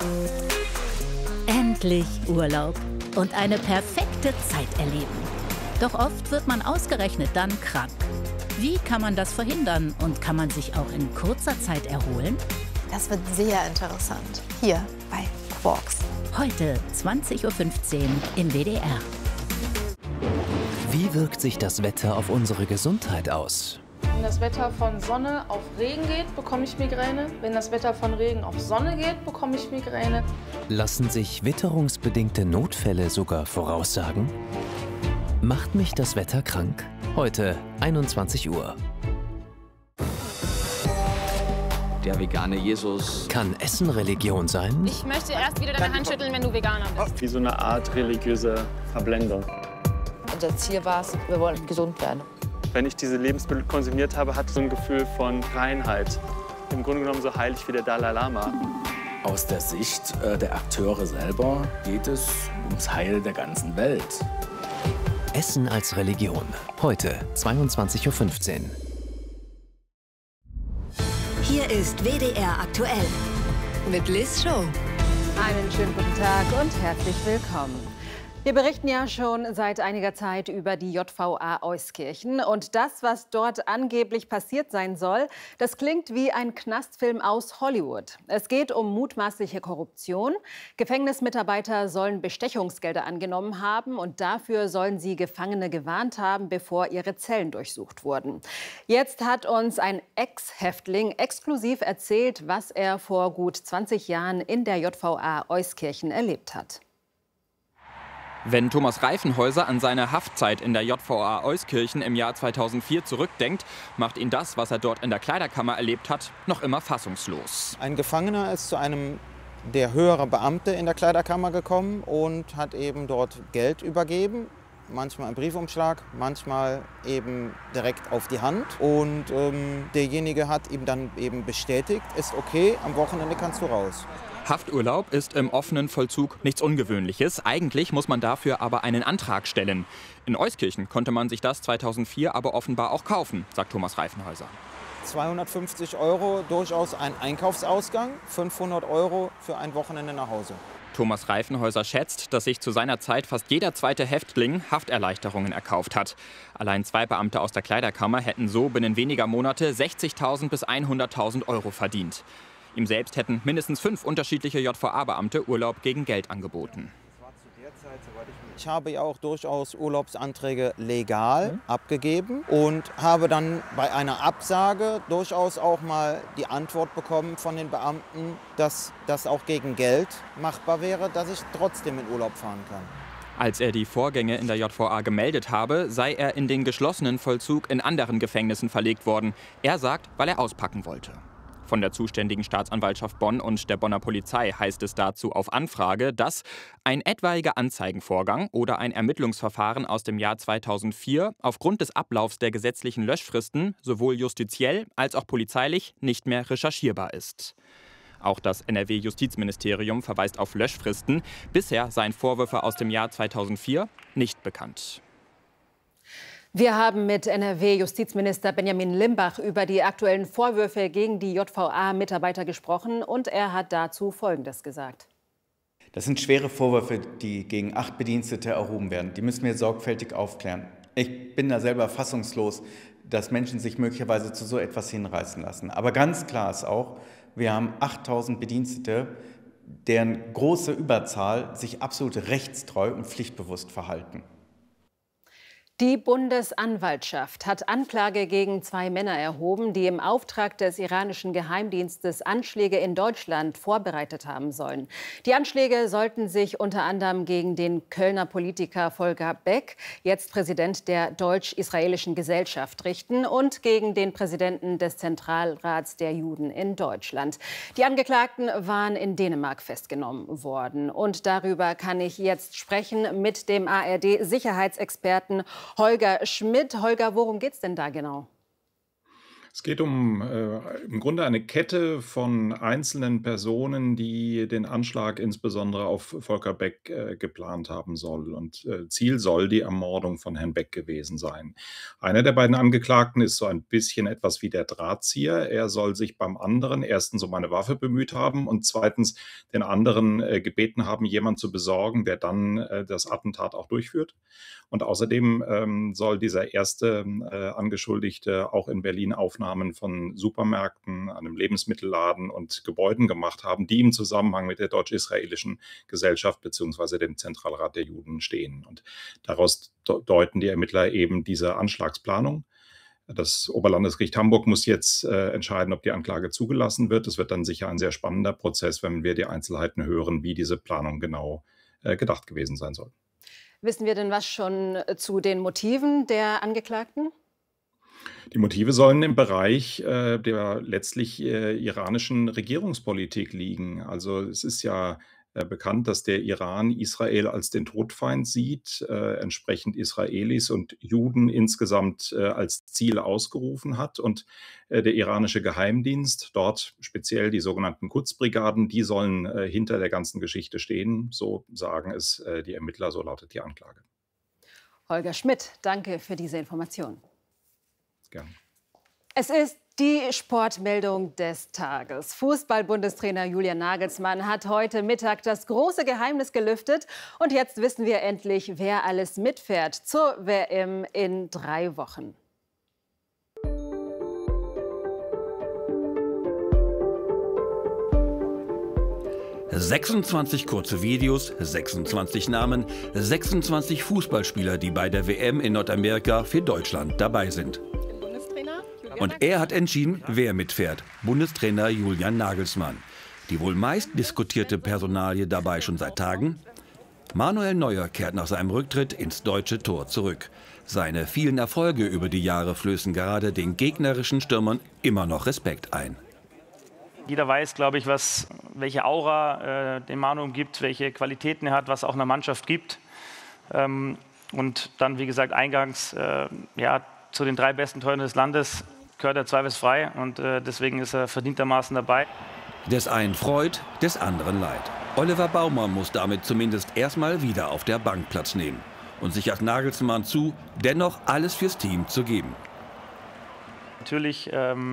Endlich Urlaub und eine perfekte Zeit erleben. Doch oft wird man ausgerechnet dann krank. Wie kann man das verhindern und kann man sich auch in kurzer Zeit erholen? Das wird sehr interessant, hier bei Quarks. Heute 20:15 Uhr im WDR. Wie wirkt sich das Wetter auf unsere Gesundheit aus? Wenn das Wetter von Sonne auf Regen geht, bekomme ich Migräne. Wenn das Wetter von Regen auf Sonne geht, bekomme ich Migräne. Lassen sich witterungsbedingte Notfälle sogar voraussagen? Macht mich das Wetter krank? Heute 21 Uhr. Der vegane Jesus. Kann Essen Religion sein? Ich möchte erst wieder deine Hand schütteln, wenn du Veganer bist. Wie so eine Art religiöse Verblendung. Unser Ziel war es, wir wollen gesund werden. Wenn ich diese Lebensmittel konsumiert habe, hatte ich so ein Gefühl von Reinheit. Im Grunde genommen so heilig wie der Dalai Lama. Aus der Sicht der Akteure selber geht es ums Heil der ganzen Welt. Essen als Religion. Heute 22:15 Uhr. Hier ist WDR aktuell mit Liz Show. Einen schönen guten Tag und herzlich willkommen. Wir berichten ja schon seit einiger Zeit über die JVA Euskirchen. Und das, was dort angeblich passiert sein soll, das klingt wie ein Knastfilm aus Hollywood. Es geht um mutmaßliche Korruption. Gefängnismitarbeiter sollen Bestechungsgelder angenommen haben und dafür sollen sie Gefangene gewarnt haben, bevor ihre Zellen durchsucht wurden. Jetzt hat uns ein Ex-Häftling exklusiv erzählt, was er vor gut 20 Jahren in der JVA Euskirchen erlebt hat. Wenn Thomas Reifenhäuser an seine Haftzeit in der JVA Euskirchen im Jahr 2004 zurückdenkt, macht ihn das, was er dort in der Kleiderkammer erlebt hat, noch immer fassungslos. Ein Gefangener ist zu einem der höheren Beamte in der Kleiderkammer gekommen und hat eben dort Geld übergeben. Manchmal im Briefumschlag, manchmal eben direkt auf die Hand. Und derjenige hat ihm dann eben bestätigt, ist okay, am Wochenende kannst du raus. Hafturlaub ist im offenen Vollzug nichts Ungewöhnliches. Eigentlich muss man dafür aber einen Antrag stellen. In Euskirchen konnte man sich das 2004 aber offenbar auch kaufen, sagt Thomas Reifenhäuser. 250 € durchaus ein Einkaufsausgang, 500 € für ein Wochenende nach Hause. Thomas Reifenhäuser schätzt, dass sich zu seiner Zeit fast jeder zweite Häftling Hafterleichterungen erkauft hat. Allein 2 Beamte aus der Kleiderkammer hätten so binnen weniger Monate 60.000 bis 100.000 € verdient. Ihm selbst hätten mindestens 5 unterschiedliche JVA-Beamte Urlaub gegen Geld angeboten. Ich habe ja auch durchaus Urlaubsanträge legal abgegeben und habe dann bei einer Absage durchaus auch mal die Antwort bekommen von den Beamten, dass das auch gegen Geld machbar wäre, dass ich trotzdem in Urlaub fahren kann. Als er die Vorgänge in der JVA gemeldet habe, sei er in den geschlossenen Vollzug in anderen Gefängnissen verlegt worden. Er sagt, weil er auspacken wollte. Von der zuständigen Staatsanwaltschaft Bonn und der Bonner Polizei heißt es dazu auf Anfrage, dass ein etwaiger Anzeigenvorgang oder ein Ermittlungsverfahren aus dem Jahr 2004 aufgrund des Ablaufs der gesetzlichen Löschfristen sowohl justiziell als auch polizeilich nicht mehr recherchierbar ist. Auch das NRW-Justizministerium verweist auf Löschfristen. Bisher seien Vorwürfe aus dem Jahr 2004 nicht bekannt. Wir haben mit NRW-Justizminister Benjamin Limbach über die aktuellen Vorwürfe gegen die JVA-Mitarbeiter gesprochen und er hat dazu Folgendes gesagt. Das sind schwere Vorwürfe, die gegen 8 Bedienstete erhoben werden. Die müssen wir sorgfältig aufklären. Ich bin da selber fassungslos, dass Menschen sich möglicherweise zu so etwas hinreißen lassen. Aber ganz klar ist auch, wir haben 8.000 Bedienstete, deren große Überzahl sich absolut rechtstreu und pflichtbewusst verhalten. Die Bundesanwaltschaft hat Anklage gegen 2 Männer erhoben, die im Auftrag des iranischen Geheimdienstes Anschläge in Deutschland vorbereitet haben sollen. Die Anschläge sollten sich unter anderem gegen den Kölner Politiker Volker Beck, jetzt Präsident der Deutsch-Israelischen Gesellschaft, richten und gegen den Präsidenten des Zentralrats der Juden in Deutschland. Die Angeklagten waren in Dänemark festgenommen worden. Und darüber kann ich jetzt sprechen mit dem ARD-Sicherheitsexperten Holger Schmidt. Holger, worum geht's denn da genau? Es geht um im Grunde eine Kette von einzelnen Personen, die den Anschlag insbesondere auf Volker Beck geplant haben soll. Und Ziel soll die Ermordung von Herrn Beck gewesen sein. Einer der beiden Angeklagten ist so ein bisschen etwas wie der Drahtzieher. Er soll sich beim anderen erstens um eine Waffe bemüht haben und zweitens den anderen gebeten haben, jemanden zu besorgen, der dann das Attentat auch durchführt. Und außerdem soll dieser erste Angeschuldigte auch in Berlin Aufnahmen von Supermärkten, einem Lebensmittelladen und Gebäuden gemacht haben, die im Zusammenhang mit der deutsch-israelischen Gesellschaft bzw. dem Zentralrat der Juden stehen. Und daraus deuten die Ermittler eben diese Anschlagsplanung. Das Oberlandesgericht Hamburg muss jetzt entscheiden, ob die Anklage zugelassen wird. Es wird dann sicher ein sehr spannender Prozess, wenn wir die Einzelheiten hören, wie diese Planung genau gedacht gewesen sein soll. Wissen wir denn was schon zu den Motiven der Angeklagten? Die Motive sollen im Bereich der letztlich iranischen Regierungspolitik liegen. Also es ist ja bekannt, dass der Iran Israel als den Todfeind sieht, entsprechend Israelis und Juden insgesamt als Ziel ausgerufen hat. Und der iranische Geheimdienst, dort speziell die sogenannten Quds-Brigaden, die sollen hinter der ganzen Geschichte stehen. So sagen es die Ermittler, so lautet die Anklage. Holger Schmidt, danke für diese Information. Gerne. Es ist die Sportmeldung des Tages. Fußball-Bundestrainer Julian Nagelsmann hat heute Mittag das große Geheimnis gelüftet. Und jetzt wissen wir endlich, wer alles mitfährt zur WM in 3 Wochen. ...26 kurze Videos, 26 Namen, 26 Fußballspieler, die bei der WM in Nordamerika für Deutschland dabei sind. Und er hat entschieden, wer mitfährt. Bundestrainer Julian Nagelsmann. Die wohl meist diskutierte Personalie dabei schon seit Tagen. Manuel Neuer kehrt nach seinem Rücktritt ins deutsche Tor zurück. Seine vielen Erfolge über die Jahre flößen gerade den gegnerischen Stürmern immer noch Respekt ein. Jeder weiß, glaube ich, welche Aura den Manu gibt, welche Qualitäten er hat, was auch einer Mannschaft gibt. Und dann, wie gesagt, eingangs zu den 3 besten Torhütern des Landes gehört er zweifelsfrei und deswegen ist er verdientermaßen dabei. Des einen Freud, des anderen Leid. Oliver Baumann muss damit zumindest erstmal wieder auf der Bank Platz nehmen und sichert Nagelsmann zu, dennoch alles fürs Team zu geben. Natürlich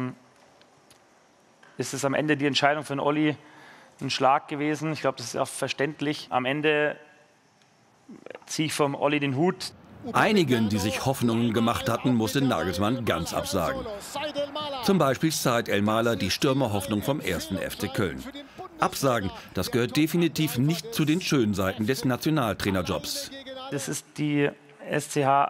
ist es am Ende die Entscheidung von Olli ein Schlag gewesen. Ich glaube, das ist auch verständlich. Am Ende ziehe ich vom Olli den Hut. Einigen, die sich Hoffnungen gemacht hatten, musste Nagelsmann ganz absagen. Zum Beispiel Said El-Maler, die Stürmerhoffnung vom 1. FC Köln. Absagen, das gehört definitiv nicht zu den schönen Seiten des Nationaltrainerjobs. Das ist die SCH ...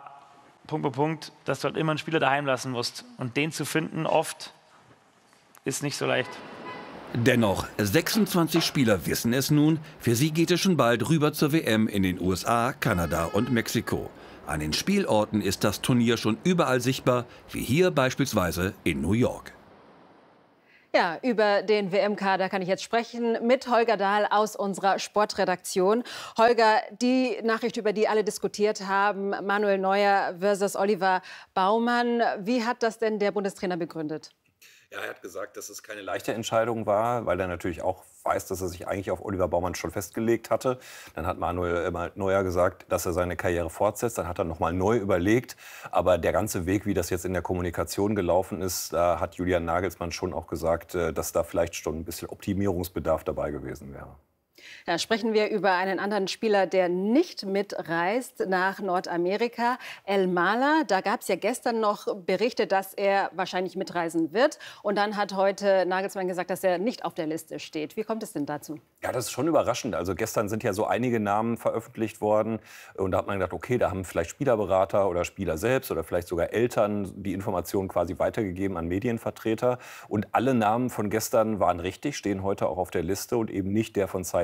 dass du halt immer einen Spieler daheim lassen musst. Und den zu finden oft ist nicht so leicht. Dennoch, 26 Spieler wissen es nun, für sie geht es schon bald rüber zur WM in den USA, Kanada und Mexiko. An den Spielorten ist das Turnier schon überall sichtbar, wie hier beispielsweise in New York. Ja, über den WM-Kader kann ich jetzt sprechen mit Holger Dahl aus unserer Sportredaktion. Holger, die Nachricht, über die alle diskutiert haben, Manuel Neuer versus Oliver Baumann, wie hat das denn der Bundestrainer begründet? Ja, er hat gesagt, dass es keine leichte Entscheidung war, weil er natürlich auch weiß, dass er sich eigentlich auf Oliver Baumann schon festgelegt hatte. Dann hat Manuel Neuer gesagt, dass er seine Karriere fortsetzt. Dann hat er noch mal neu überlegt. Aber der ganze Weg, wie das jetzt in der Kommunikation gelaufen ist, da hat Julian Nagelsmann schon auch gesagt, dass da vielleicht schon ein bisschen Optimierungsbedarf dabei gewesen wäre. Ja, sprechen wir über einen anderen Spieler, der nicht mitreist nach Nordamerika, El-Maler. Da gab es ja gestern noch Berichte, dass er wahrscheinlich mitreisen wird. Und dann hat heute Nagelsmann gesagt, dass er nicht auf der Liste steht. Wie kommt es denn dazu? Ja, das ist schon überraschend. Also gestern sind ja so einige Namen veröffentlicht worden. Und da hat man gedacht, okay, da haben vielleicht Spielerberater oder Spieler selbst oder vielleicht sogar Eltern die Informationen quasi weitergegeben an Medienvertreter. Und alle Namen von gestern waren richtig, stehen heute auch auf der Liste und eben nicht der von Said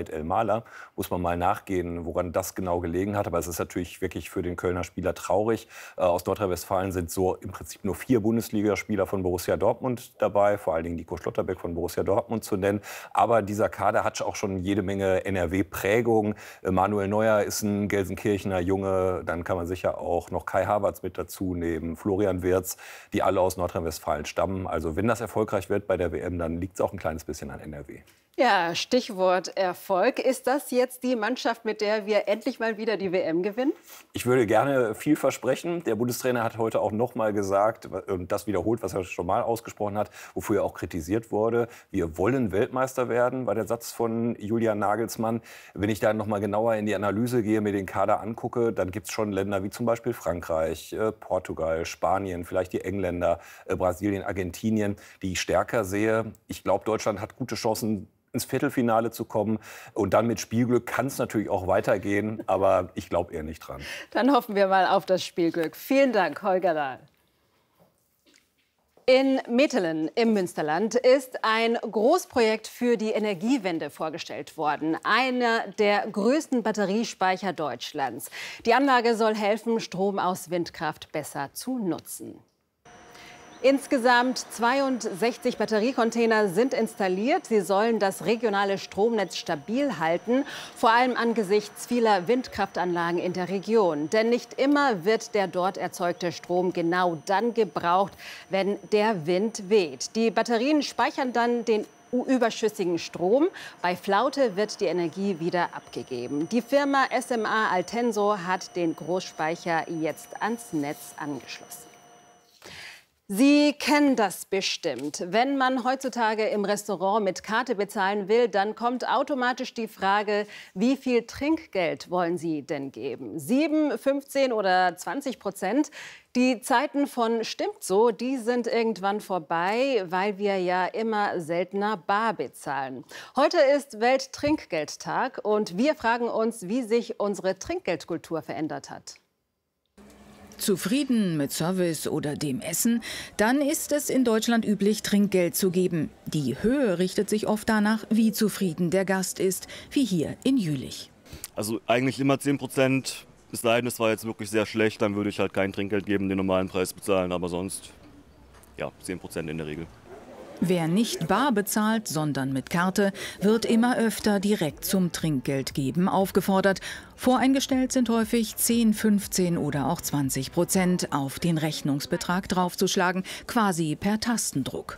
Wahid El-Mala. Muss man mal nachgehen, woran das genau gelegen hat. Aber es ist natürlich wirklich für den Kölner Spieler traurig. Aus Nordrhein-Westfalen sind so im Prinzip nur 4 Bundesligaspieler von Borussia Dortmund dabei. Vor allen Dingen Nico Schlotterbeck von Borussia Dortmund zu nennen. Aber dieser Kader hat auch schon jede Menge NRW-Prägung. Manuel Neuer ist ein Gelsenkirchener Junge. Dann kann man sicher auch noch Kai Havertz mit dazu nehmen. Florian Wirtz, die alle aus Nordrhein-Westfalen stammen. Also wenn das erfolgreich wird bei der WM, dann liegt es auch ein kleines bisschen an NRW. Ja, Stichwort Erfolg. Ist das jetzt die Mannschaft, mit der wir endlich mal wieder die WM gewinnen? Ich würde gerne viel versprechen. Der Bundestrainer hat heute auch noch mal gesagt und das wiederholt, was er schon mal ausgesprochen hat, wofür er auch kritisiert wurde. Wir wollen Weltmeister werden, war der Satz von Julian Nagelsmann. Wenn ich da noch mal genauer in die Analyse gehe, mir den Kader angucke, dann gibt es schon Länder wie zum Beispiel Frankreich, Portugal, Spanien, vielleicht die Engländer, Brasilien, Argentinien, die ich stärker sehe. Ich glaube, Deutschland hat gute Chancen, ins Viertelfinale zu kommen. Und dann mit Spielglück kann es natürlich auch weitergehen. Aber ich glaube eher nicht dran. Dann hoffen wir mal auf das Spielglück. Vielen Dank, Holger Dahl. In Metelen im Münsterland ist ein Großprojekt für die Energiewende vorgestellt worden. Einer der größten Batteriespeicher Deutschlands. Die Anlage soll helfen, Strom aus Windkraft besser zu nutzen. Insgesamt 62 Batteriecontainer sind installiert. Sie sollen das regionale Stromnetz stabil halten, vor allem angesichts vieler Windkraftanlagen in der Region. Denn nicht immer wird der dort erzeugte Strom genau dann gebraucht, wenn der Wind weht. Die Batterien speichern dann den überschüssigen Strom. Bei Flaute wird die Energie wieder abgegeben. Die Firma SMA Altenso hat den Großspeicher jetzt ans Netz angeschlossen. Sie kennen das bestimmt. Wenn man heutzutage im Restaurant mit Karte bezahlen will, dann kommt automatisch die Frage, wie viel Trinkgeld wollen Sie denn geben? 7, 15 oder 20%? Die Zeiten von "stimmt so", die sind irgendwann vorbei, weil wir ja immer seltener bar bezahlen. Heute ist Welttrinkgeldtag und wir fragen uns, wie sich unsere Trinkgeldkultur verändert hat. Zufrieden mit Service oder dem Essen? Dann ist es in Deutschland üblich, Trinkgeld zu geben. Die Höhe richtet sich oft danach, wie zufrieden der Gast ist, wie hier in Jülich. Also eigentlich immer 10%, es sei denn, es war jetzt wirklich sehr schlecht, dann würde ich halt kein Trinkgeld geben, den normalen Preis bezahlen, aber sonst, ja, 10% in der Regel. Wer nicht bar bezahlt, sondern mit Karte, wird immer öfter direkt zum Trinkgeldgeben aufgefordert. Voreingestellt sind häufig 10, 15 oder auch 20% auf den Rechnungsbetrag draufzuschlagen, quasi per Tastendruck.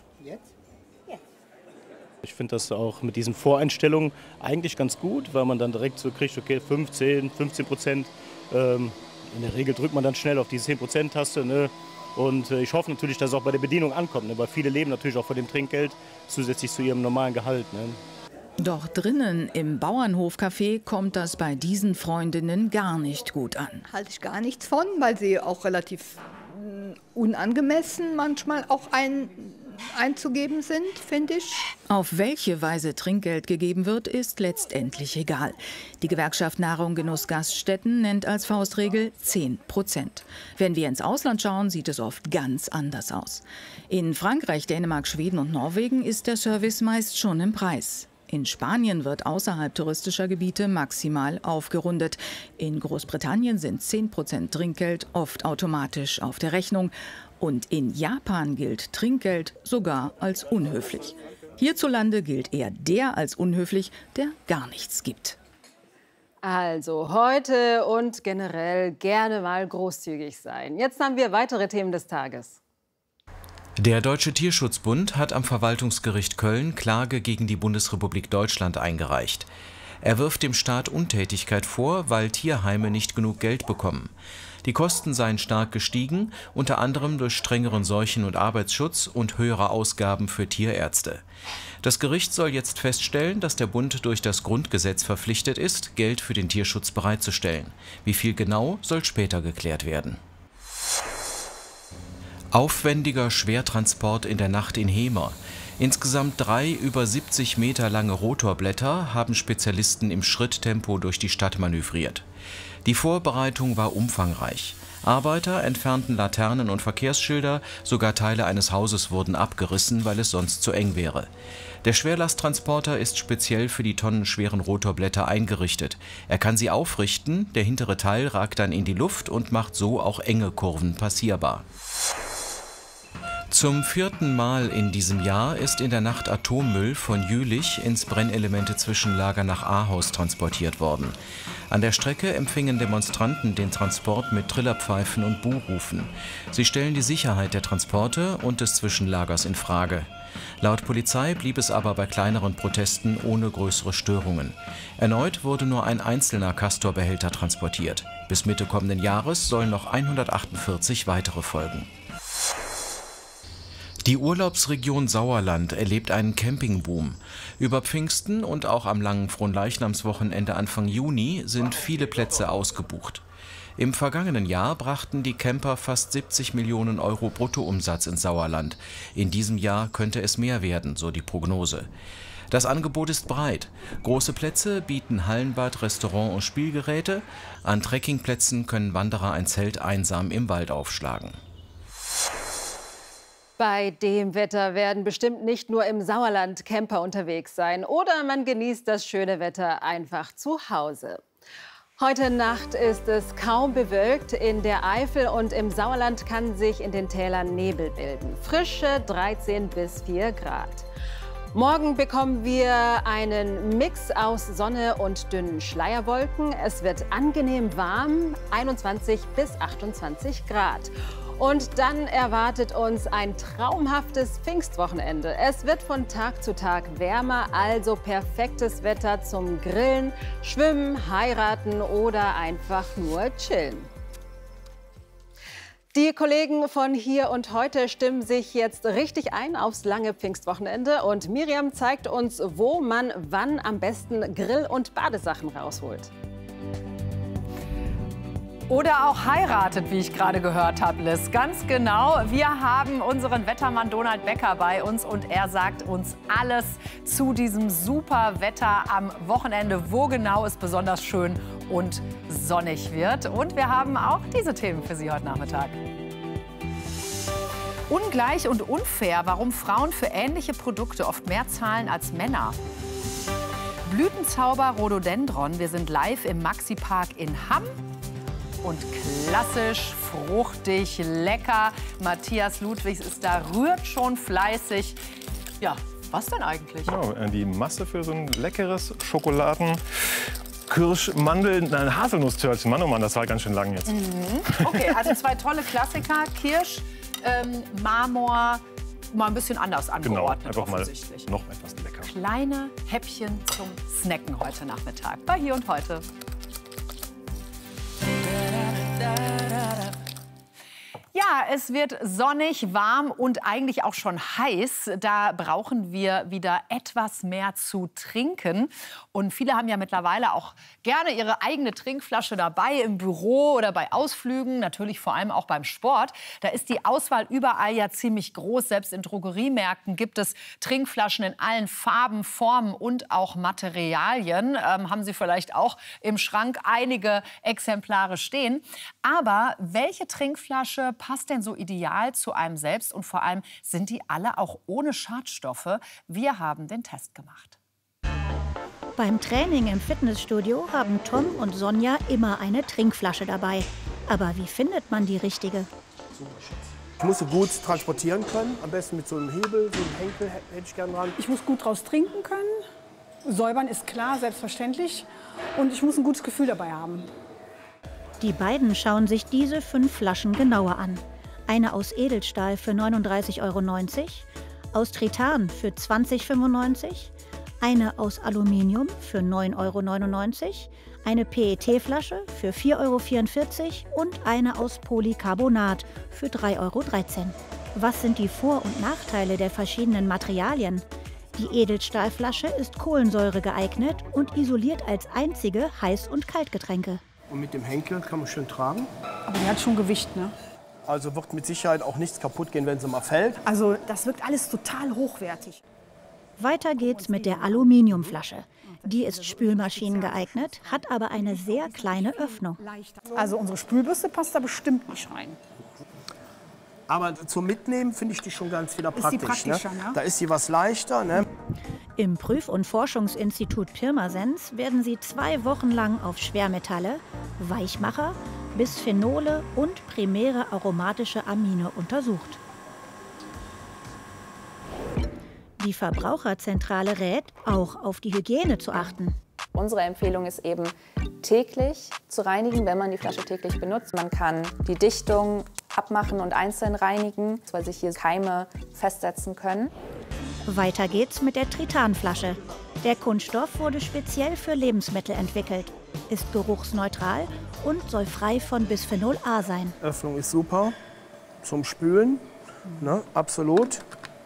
Ich finde das auch mit diesen Voreinstellungen eigentlich ganz gut, weil man dann direkt so kriegt, okay, 15%. In der Regel drückt man dann schnell auf die 10%-Taste, ne? Und ich hoffe natürlich, dass es auch bei der Bedienung ankommt, ne? Weil viele leben natürlich auch von dem Trinkgeld zusätzlich zu ihrem normalen Gehalt. Ne? Doch drinnen im Bauernhofcafé kommt das bei diesen Freundinnen gar nicht gut an. Halte ich gar nichts von, weil sie auch relativ unangemessen manchmal auch einzugeben sind, finde ich. Auf welche Weise Trinkgeld gegeben wird, ist letztendlich egal. Die Gewerkschaft Nahrung Genuss Gaststätten nennt als Faustregel 10%. Wenn wir ins Ausland schauen, sieht es oft ganz anders aus. In Frankreich, Dänemark, Schweden und Norwegen ist der Service meist schon im Preis. In Spanien wird außerhalb touristischer Gebiete maximal aufgerundet. In Großbritannien sind 10% Trinkgeld oft automatisch auf der Rechnung. Und in Japan gilt Trinkgeld sogar als unhöflich. Hierzulande gilt eher der als unhöflich, der gar nichts gibt. Also heute und generell gerne mal großzügig sein. Jetzt haben wir weitere Themen des Tages. Der Deutsche Tierschutzbund hat am Verwaltungsgericht Köln Klage gegen die Bundesrepublik Deutschland eingereicht. Er wirft dem Staat Untätigkeit vor, weil Tierheime nicht genug Geld bekommen. Die Kosten seien stark gestiegen, unter anderem durch strengeren Seuchen- und Arbeitsschutz und höhere Ausgaben für Tierärzte. Das Gericht soll jetzt feststellen, dass der Bund durch das Grundgesetz verpflichtet ist, Geld für den Tierschutz bereitzustellen. Wie viel genau, soll später geklärt werden. Aufwendiger Schwertransport in der Nacht in Hemer. Insgesamt 3 über 70 Meter lange Rotorblätter haben Spezialisten im Schritttempo durch die Stadt manövriert. Die Vorbereitung war umfangreich. Arbeiter entfernten Laternen und Verkehrsschilder, sogar Teile eines Hauses wurden abgerissen, weil es sonst zu eng wäre. Der Schwerlasttransporter ist speziell für die tonnenschweren Rotorblätter eingerichtet. Er kann sie aufrichten, der hintere Teil ragt dann in die Luft und macht so auch enge Kurven passierbar. Zum 4. Mal in diesem Jahr ist in der Nacht Atommüll von Jülich ins Brennelemente-Zwischenlager nach Ahaus transportiert worden. An der Strecke empfingen Demonstranten den Transport mit Trillerpfeifen und Buhrufen. Sie stellen die Sicherheit der Transporte und des Zwischenlagers in Frage. Laut Polizei blieb es aber bei kleineren Protesten ohne größere Störungen. Erneut wurde nur ein einzelner Castor-Behälter transportiert. Bis Mitte kommenden Jahres sollen noch 148 weitere folgen. Die Urlaubsregion Sauerland erlebt einen Campingboom. Über Pfingsten und auch am langen Fronleichnamswochenende Anfang Juni sind viele Plätze ausgebucht. Im vergangenen Jahr brachten die Camper fast 70 Millionen Euro Bruttoumsatz ins Sauerland. In diesem Jahr könnte es mehr werden, so die Prognose. Das Angebot ist breit. Große Plätze bieten Hallenbad, Restaurant und Spielgeräte. An Trekkingplätzen können Wanderer ein Zelt einsam im Wald aufschlagen. Bei dem Wetter werden bestimmt nicht nur im Sauerland Camper unterwegs sein. Oder man genießt das schöne Wetter einfach zu Hause. Heute Nacht ist es kaum bewölkt. In der Eifel und im Sauerland kann sich in den Tälern Nebel bilden. Frische 13 bis 4 Grad. Morgen bekommen wir einen Mix aus Sonne und dünnen Schleierwolken. Es wird angenehm warm, 21 bis 28 Grad. Und dann erwartet uns ein traumhaftes Pfingstwochenende. Es wird von Tag zu Tag wärmer, also perfektes Wetter zum Grillen, Schwimmen, Heiraten oder einfach nur chillen. Die Kollegen von Hier und Heute stimmen sich jetzt richtig ein aufs lange Pfingstwochenende. Und Miriam zeigt uns, wo man wann am besten Grill- und Badesachen rausholt. Oder auch heiratet, wie ich gerade gehört habe, Liz. Ganz genau. Wir haben unseren Wettermann Donald Becker bei uns und er sagt uns alles zu diesem super Wetter am Wochenende, wo genau es besonders schön und sonnig wird. Und wir haben auch diese Themen für Sie heute Nachmittag. Ungleich und unfair, warum Frauen für ähnliche Produkte oft mehr zahlen als Männer. Blütenzauber Rhododendron. Wir sind live im Maxi-Park in Hamm. Und klassisch, fruchtig, lecker. Matthias Ludwigs ist da, rührt schon fleißig. Ja, was denn eigentlich? Genau, die Masse für so ein leckeres Haselnusstörtchen. Mann, oh Mann, das war ganz schön lang jetzt. Okay, also 2 tolle Klassiker. Kirsch, Marmor, mal ein bisschen anders angeordnet. Genau, einfach mal noch etwas lecker. Kleine Häppchen zum Snacken heute Nachmittag bei Hier und Heute. Ja, es wird sonnig, warm und eigentlich auch schon heiß. Da brauchen wir wieder etwas mehr zu trinken. Und viele haben ja mittlerweile auch gerne ihre eigene Trinkflasche dabei im Büro oder bei Ausflügen, natürlich vor allem auch beim Sport. Da ist die Auswahl überall ja ziemlich groß. Selbst in Drogeriemärkten gibt es Trinkflaschen in allen Farben, Formen und auch Materialien. Haben Sie vielleicht auch im Schrank einige Exemplare stehen. Aber welche Trinkflasche passt denn so ideal zu einem selbst und vor allem sind die alle auch ohne Schadstoffe? Wir haben den Test gemacht. Beim Training im Fitnessstudio haben Tom und Sonja immer eine Trinkflasche dabei. Aber wie findet man die richtige? Ich muss sie gut transportieren können, am besten mit so einem Hebel, so einem Henkel hätte ich gern dran. Ich muss gut draus trinken können. Säubern ist klar, selbstverständlich. Und ich muss ein gutes Gefühl dabei haben. Die beiden schauen sich diese 5 Flaschen genauer an. Eine aus Edelstahl für 39,90 €, aus Tritan für 20,95 €, eine aus Aluminium für 9,99 €, eine PET-Flasche für 4,44 € und eine aus Polycarbonat für 3,13 €. Was sind die Vor- und Nachteile der verschiedenen Materialien? Die Edelstahlflasche ist Kohlensäure geeignet und isoliert als einzige Heiß- und Kaltgetränke. Und mit dem Henkel kann man schön tragen. Aber die hat schon Gewicht, ne? Also wird mit Sicherheit auch nichts kaputt gehen, wenn sie mal fällt. Also das wirkt alles total hochwertig. Weiter geht's mit der Aluminiumflasche. Die ist Spülmaschinen geeignet, hat aber eine sehr kleine Öffnung. Also unsere Spülbürste passt da bestimmt nicht rein. Aber zum Mitnehmen finde ich die schon ganz wieder praktisch. Ist die praktischer, ne? Da ist sie was leichter. Ne? Im Prüf- und Forschungsinstitut Pirmasens werden sie 2 Wochen lang auf Schwermetalle, Weichmacher, Bisphenole und primäre aromatische Amine untersucht. Die Verbraucherzentrale rät, auch auf die Hygiene zu achten. Unsere Empfehlung ist eben, täglich zu reinigen, wenn man die Flasche täglich benutzt. Man kann die Dichtung abmachen und einzeln reinigen, weil sich hier Keime festsetzen können. Weiter geht's mit der Tritanflasche. Der Kunststoff wurde speziell für Lebensmittel entwickelt, ist geruchsneutral und soll frei von Bisphenol A sein. Öffnung ist super zum Spülen, ne? Absolut.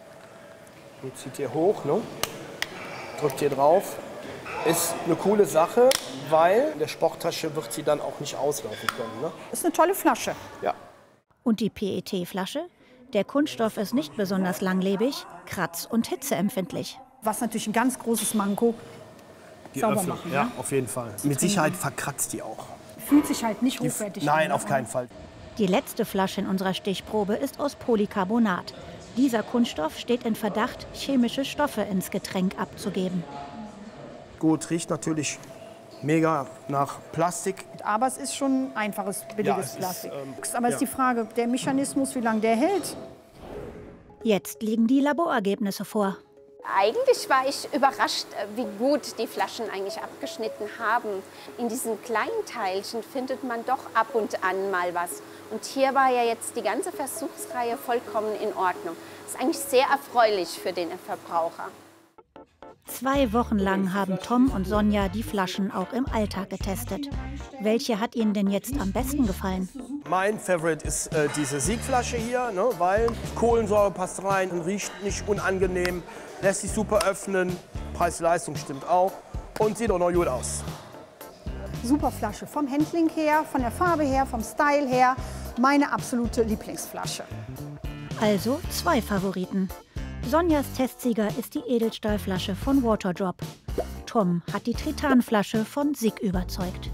Und zieht hier hoch, ne? Drückt hier drauf. Ist eine coole Sache, weil in der Sporttasche wird sie dann auch nicht auslaufen können. Ne? Ist eine tolle Flasche. Ja. Und die PET-Flasche? Der Kunststoff ist nicht besonders langlebig, kratz- und hitzeempfindlich. Was natürlich ein ganz großes Manko. Die Sauber Öffnung, machen, ja, ne? auf jeden Fall. Mit Sicherheit verkratzt die auch. Fühlt sich halt nicht hochwertig an. Nein, auf keinen Fall. Die letzte Flasche in unserer Stichprobe ist aus Polycarbonat. Dieser Kunststoff steht in Verdacht, chemische Stoffe ins Getränk abzugeben. Gut, riecht natürlich mega nach Plastik. Aber es ist schon einfaches, billiges Plastik. Aber ja. ist die Frage, der Mechanismus, wie lange der hält? Jetzt liegen die Laborergebnisse vor. Eigentlich war ich überrascht, wie gut die Flaschen eigentlich abgeschnitten haben. In diesen kleinen Teilchen findet man doch ab und an mal was. Und hier war ja jetzt die ganze Versuchsreihe vollkommen in Ordnung. Das ist eigentlich sehr erfreulich für den Verbraucher. 2 Wochen lang haben Tom und Sonja die Flaschen auch im Alltag getestet. Welche hat Ihnen denn jetzt am besten gefallen? Mein Favorite ist diese Siegflasche hier, ne, weil Kohlensäure passt rein und riecht nicht unangenehm, lässt sich super öffnen, Preis-Leistung stimmt auch und sieht auch noch gut aus. Super Flasche, vom Handling her, von der Farbe her, vom Style her. Meine absolute Lieblingsflasche. Also 2 Favoriten. Sonjas Testsieger ist die Edelstahlflasche von Waterdrop. Tom hat die Tritanflasche von Sig überzeugt.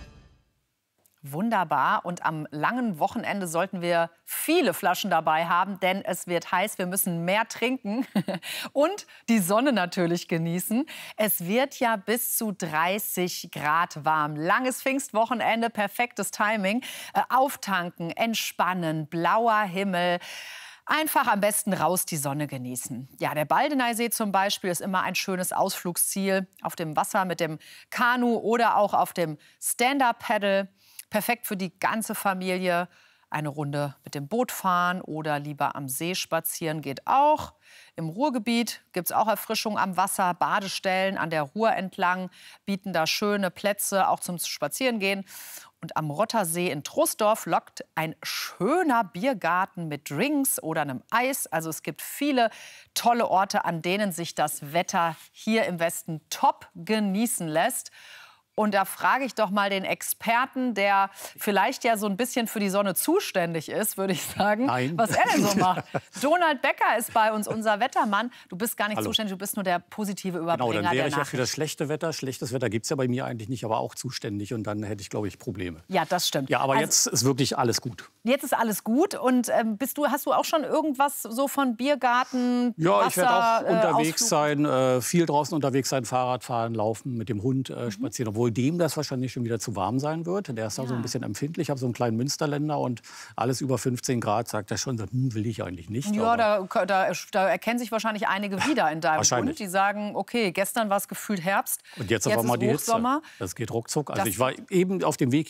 Wunderbar. Und am langen Wochenende sollten wir viele Flaschen dabei haben, denn es wird heiß. Wir müssen mehr trinken und die Sonne natürlich genießen. Es wird ja bis zu 30 Grad warm. Langes Pfingstwochenende, perfektes Timing. Auftanken, entspannen, blauer Himmel. Einfach am besten raus die Sonne genießen. Ja, der Baldeneysee zum Beispiel ist immer ein schönes Ausflugsziel. Auf dem Wasser mit dem Kanu oder auch auf dem Stand-Up-Paddle. Perfekt für die ganze Familie. Eine Runde mit dem Boot fahren oder lieber am See spazieren geht auch. Im Ruhrgebiet gibt es auch Erfrischung am Wasser. Badestellen an der Ruhr entlang bieten da schöne Plätze, auch zum Spazierengehen. Und am Rottersee in Troisdorf lockt ein schöner Biergarten mit Drinks oder einem Eis. Also es gibt viele tolle Orte, an denen sich das Wetter hier im Westen top genießen lässt. Und da frage ich doch mal den Experten, der vielleicht ja so ein bisschen für die Sonne zuständig ist, würde ich sagen, Nein. was er denn so macht. Donald Becker ist bei uns, unser Wettermann. Du bist gar nicht Hallo. zuständig, du bist nur der positive Überbringer Genau, dann wäre ich der ja für das schlechte Wetter. Schlechtes Wetter gibt es ja bei mir eigentlich nicht, aber auch zuständig. Und dann hätte ich, glaube ich, Probleme. Ja, das stimmt. Ja, aber Also, jetzt ist wirklich alles gut. Jetzt ist alles gut. Und hast du auch schon irgendwas so von Biergarten, Ja, Wasser, ich werde auch unterwegs Ausflug? sein, viel draußen unterwegs sein, Fahrrad fahren, laufen, mit dem Hund spazieren. Obwohl dem das wahrscheinlich schon wieder zu warm sein wird. Der ist da so ein bisschen empfindlich. Ich habe so einen kleinen Münsterländer und alles über 15 Grad sagt er schon, so, will ich eigentlich nicht. Ja, da erkennen sich wahrscheinlich einige wieder in deinem Wahrscheinlich. Hund, die sagen, okay, gestern war es gefühlt Herbst, Und jetzt auf einmal ist die Hitze. Hochsommer. Das geht ruckzuck. Also Das- ich war eben auf dem Weg